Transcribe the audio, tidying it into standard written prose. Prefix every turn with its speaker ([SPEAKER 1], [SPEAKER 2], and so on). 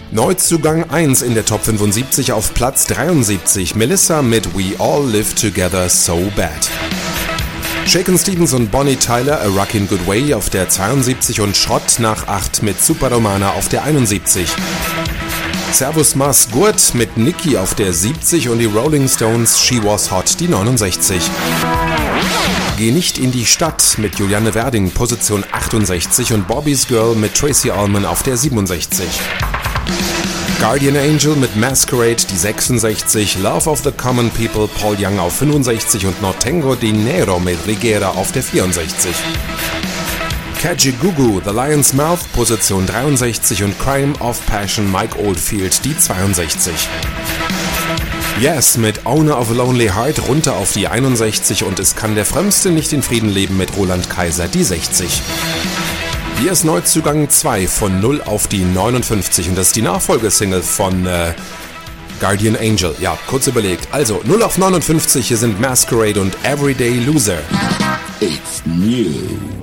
[SPEAKER 1] Neuzugang 1 in der Top 75 auf Platz 73, Melissa mit We All Live Together So Bad. Shakin' Stevens und Bonnie Tyler, A Rockin' Good Way auf der 72 und Schrott nach 8 mit Super Romana auf der 71. Servus Mas Gurt mit Nicki auf der 70 und die Rolling Stones She Was Hot die 69. Geh nicht in die Stadt mit Juliane Werding, Position 68 und Bobby's Girl mit Tracy Ullman auf der 67. Guardian Angel mit Masquerade die 66, Love of the Common People Paul Young auf 65 und No Tengo Dinero mit Rigera auf der 64. Kajagoogoo, The Lion's Mouth, Position 63 und Crime of Passion Mike Oldfield die 62. Yes mit Owner of a Lonely Heart runter auf die 61 und Es kann der Frömmste nicht in Frieden leben mit Roland Kaiser die 60. Hier ist Neuzugang 2 von 0 auf die 59 und das ist die Nachfolgesingle von Guardian Angel. Ja, kurz überlegt. Also 0 auf 59, hier sind Masquerade und Everyday Loser.
[SPEAKER 2] It's new.